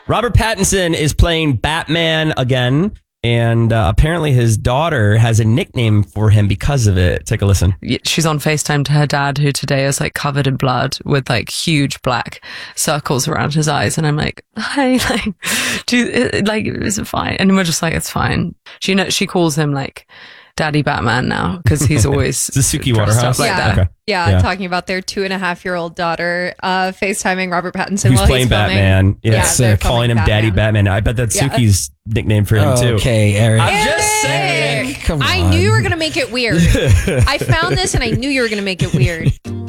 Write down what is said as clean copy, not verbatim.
Robert Pattinson is playing Batman again. And apparently his daughter has a nickname for him because of it. Take a listen. She's on FaceTime to her dad, who today is like covered in blood with like huge black circles around his eyes. And I'm like, hi, is it fine? And we're just like, it's fine. She calls him like Daddy Batman now because he's always the Suki Waterhouse like that. Okay. Yeah, talking about their 2.5-year-old daughter FaceTiming Robert Pattinson who's while playing he's filming. Batman. They're calling him Daddy Batman. I bet that's Suki's nickname for him too. Okay, Eric. I'm just saying. Come on. I knew you were going to make it weird. I found this and I knew you were going to make it weird.